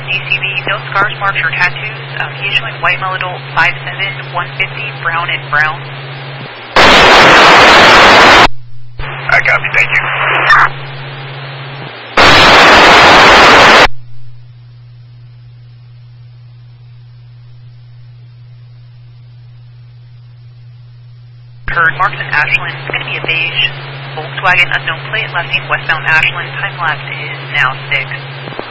DCV, no scars, marks, or tattoos. He is showing white male adult, 5'7", 150, brown and brown. I copy, thank you. Heard, marked in Ashland. It's going to be a beige Volkswagen, unknown plate, last seen westbound Ashland. Time lapse is now 6.